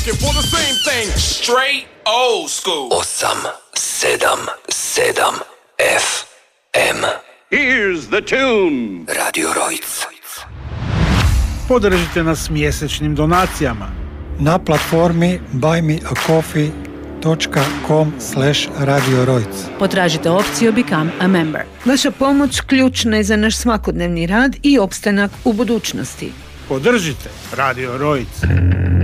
For the same thing, straight old school. 877 FM. Here's the tune. Radio Rojc. Podržite nas mjesečnim donacijama na platformi buymeacoffee.com/Radio Rojc. Potražite opciju Become a Member. Vaša pomoć ključna je za naš svakodnevni rad i opstanak u budućnosti. Podržite Radio Rojc.